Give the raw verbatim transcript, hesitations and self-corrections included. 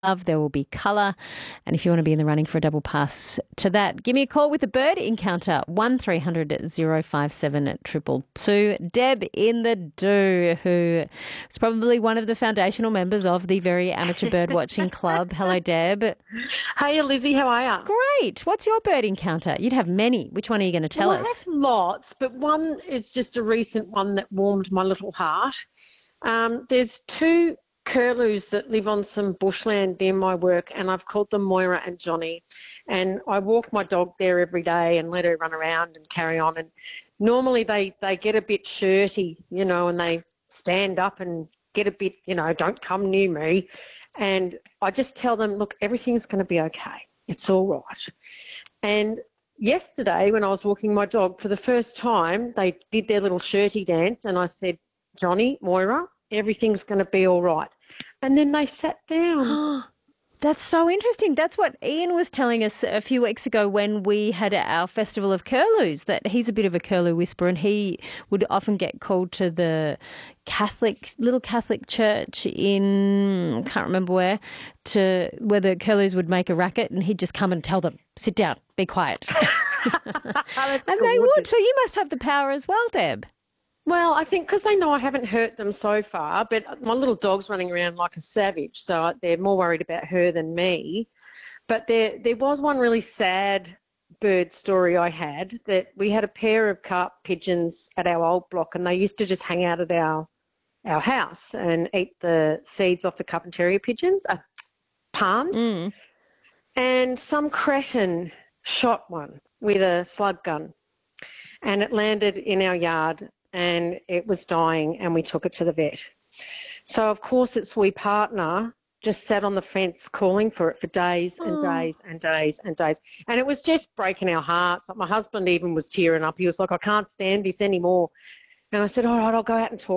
There will be colour. And if you want to be in the running for a double pass to that, give me a call with a bird encounter, one three hundred oh five seven two two two. Deb in the Do, who is probably one of the foundational members of the Very Amateur Bird Watching Club. Hello, Deb. Hey, Lizzie, how are you? Great. What's your bird encounter? You'd have many. Which one are you going to tell Well, I us? have lots, but one is just a recent one that warmed my little heart. Um, there's two curlews that live on some bushland near my work, and I've called them Moira and Johnny. And I walk my dog there every day and let her run around and carry on. And normally they, they get a bit shirty, you know, and they stand up and get a bit, you know, don't come near me. And I just tell them, look, everything's going to be okay. It's all right. And yesterday when I was walking my dog, for the first time, they did their little shirty dance, and I said, Johnny, Moira, everything's going to be all right. And then they sat down. That's so interesting. That's what Ian was telling us a few weeks ago when we had our Festival of Curlews, that he's a bit of a curlew whisperer, and he would often get called to the Catholic, little Catholic church in, can't remember where, to where the curlews would make a racket, and he'd just come and tell them, sit down, be quiet. And they would. So you must have the power as well, Deb. Well, I think because they know I haven't hurt them so far, but my little dog's running around like a savage, so they're more worried about her than me. But there, there was one really sad bird story I had, that we had a pair of carp pigeons at our old block, and they used to just hang out at our our house and eat the seeds off the cup and terrier pigeons, uh, palms. Mm. And some cretin shot one with a slug gun, and it landed in our yard, and it was dying, and we took it to the vet. So, of course, its wee partner just sat on the fence calling for it for days and Oh. days and days and days. And it was just breaking our hearts. Like, my husband even was tearing up. He was like, I can't stand this anymore. And I said, all right, I'll go out and talk